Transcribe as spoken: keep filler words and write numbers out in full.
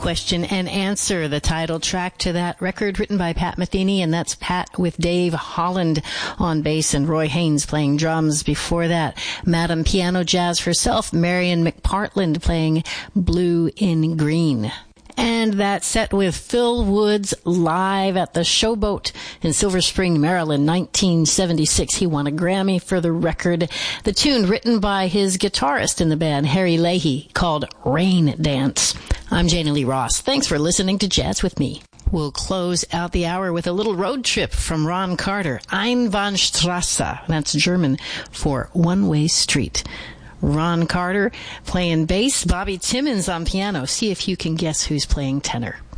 Question and Answer, the title track to that record written by Pat Metheny, and that's Pat with Dave Holland on bass and Roy Haynes playing drums. Before that, Madam Piano Jazz herself, Marion McPartland, playing Blue in Green. And that set with Phil Woods live at the Showboat in Silver Spring, Maryland, nineteen seventy-six. He won a Grammy for the record. The tune written by his guitarist in the band, Harry Leahy, called Rain Dance. I'm Jana Lee Ross. Thanks for listening to Jazz with Me. We'll close out the hour with a little road trip from Ron Carter. Einbahnstraße. That's German for one-way street. Ron Carter playing bass, Bobby Timmons on piano. See if you can guess who's playing tenor.